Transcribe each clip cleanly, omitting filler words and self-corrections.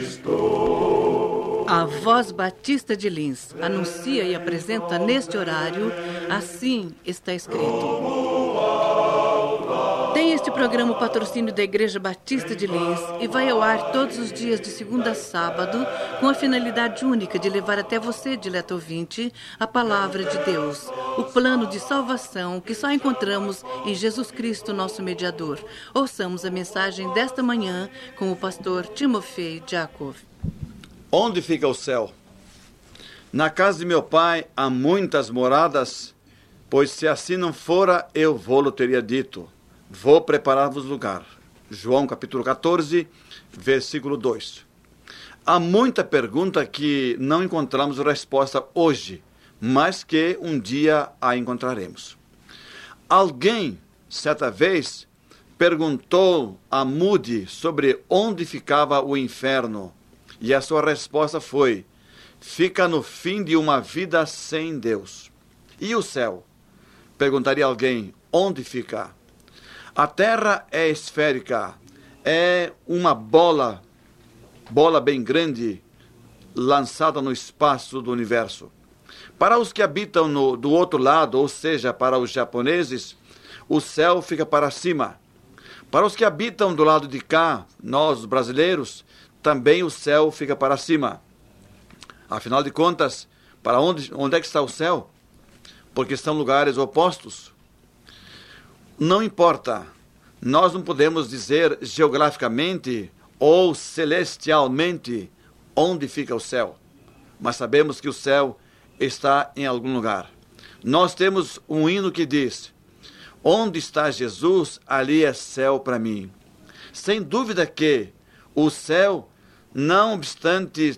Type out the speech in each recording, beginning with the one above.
A Voz Batista de Lins anuncia e apresenta neste horário Assim Está Escrito. Tem este programa o patrocínio da Igreja Batista de Lins e vai ao ar todos os dias de segunda a sábado com a finalidade única de levar até você, dileto ouvinte, a palavra de Deus, o plano de salvação que só encontramos em Jesus Cristo, nosso mediador. Ouçamos a mensagem desta manhã com o pastor Timofei Jacob. Onde fica o céu? Na casa de meu pai há muitas moradas, pois se assim não fora, eu vou-lo teria dito. Vou preparar-vos lugar. João capítulo 14, versículo 2. Há muita pergunta que não encontramos resposta hoje, mas que um dia a encontraremos. Alguém, certa vez, perguntou a Moody sobre onde ficava o inferno. E a sua resposta foi: fica no fim de uma vida sem Deus. E o céu? Perguntaria alguém, onde fica? A terra é esférica, é uma bola bem grande, lançada no espaço do universo. Para os que habitam do outro lado, ou seja, para os japoneses, o céu fica para cima. Para os que habitam do lado de cá, nós, os brasileiros, também o céu fica para cima. Afinal de contas, para onde é que está o céu? Porque são lugares opostos. Não importa, nós não podemos dizer geograficamente ou celestialmente onde fica o céu, mas sabemos que o céu está em algum lugar. Nós temos um hino que diz: onde está Jesus, ali é céu para mim. Sem dúvida que o céu, não obstante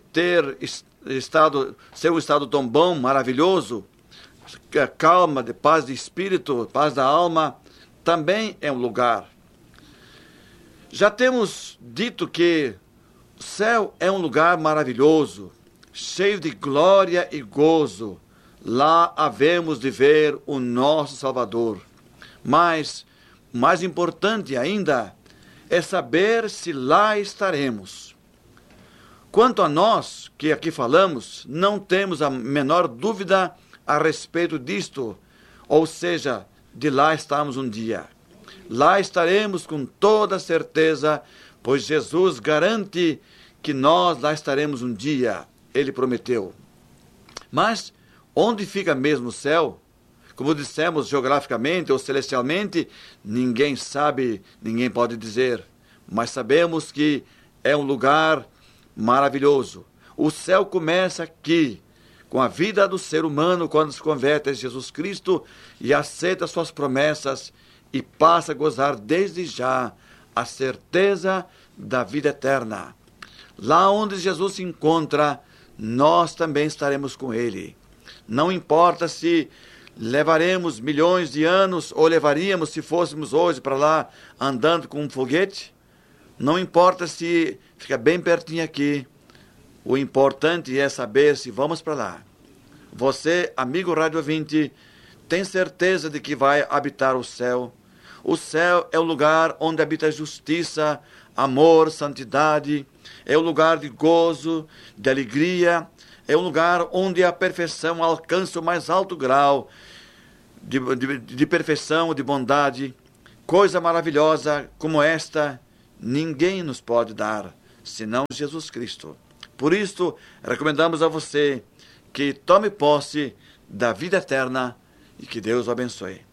ser um estado tão bom, maravilhoso, calma, de paz de espírito, paz da alma, também é um lugar. Já temos dito que o céu é um lugar maravilhoso, cheio de glória e gozo. Lá havemos de ver o nosso Salvador. Mas, mais importante ainda, é saber se lá estaremos. Quanto a nós, que aqui falamos, não temos a menor dúvida a respeito disto, ou seja, de lá estarmos um dia. Lá estaremos com toda certeza, pois Jesus garante que nós lá estaremos um dia. Ele prometeu. Mas onde fica mesmo o céu? Como dissemos, geograficamente ou celestialmente, ninguém sabe, ninguém pode dizer. Mas sabemos que é um lugar maravilhoso. O céu começa aqui, com a vida do ser humano, quando se converte a Jesus Cristo e aceita suas promessas e passa a gozar desde já a certeza da vida eterna. Lá onde Jesus se encontra, nós também estaremos com Ele. Não importa se levaremos milhões de anos ou levaríamos se fôssemos hoje para lá andando com um foguete. Não importa se fica bem pertinho aqui. O importante é saber se vamos para lá. Você, amigo rádio ouvinte, tem certeza de que vai habitar o céu? O céu é o lugar onde habita justiça, amor, santidade. É o lugar de gozo, de alegria. É o lugar onde a perfeição alcança o mais alto grau de perfeição, de bondade. Coisa maravilhosa como esta, ninguém nos pode dar, senão Jesus Cristo. Por isso, recomendamos a você que tome posse da vida eterna e que Deus o abençoe.